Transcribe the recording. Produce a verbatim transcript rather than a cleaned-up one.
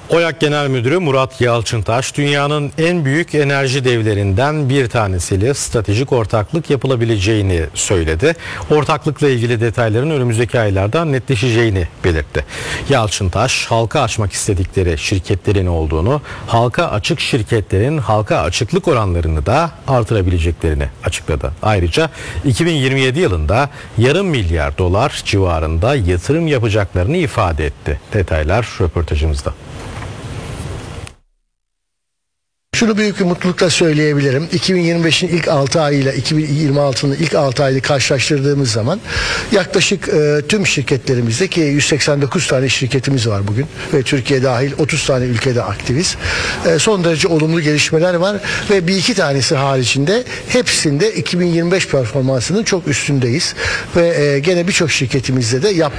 OYAK Genel Müdürü Murat Yalçıntaş, dünyanın en büyük enerji devlerinden bir tanesiyle stratejik ortaklık yapılabileceğini söyledi. Ortaklıkla ilgili detayların önümüzdeki aylarda netleşeceğini belirtti. Yalçıntaş, halka açmak istedikleri şirketlerin olduğunu, halka açık şirketlerin halka açıklık oranlarını da artırabileceklerini açıkladı. Ayrıca iki bin yirmi yedi yılında yarım milyar dolar civarında yatırım yapacaklarını ifade etti. Detaylar röportajımızda. Şunu büyük bir mutlulukla söyleyebilirim. iki bin yirmi beşin ilk altı ayıyla iki bin yirmi altının ilk altı ayını karşılaştırdığımız zaman yaklaşık e, tüm şirketlerimizde, ki yüz seksen dokuz tane şirketimiz var bugün ve Türkiye dahil otuz tane ülkede aktiviz. E, son derece olumlu gelişmeler var ve bir iki tanesi haricinde hepsinde iki bin yirmi beş performansının çok üstündeyiz ve e, gene birçok şirketimizde de yap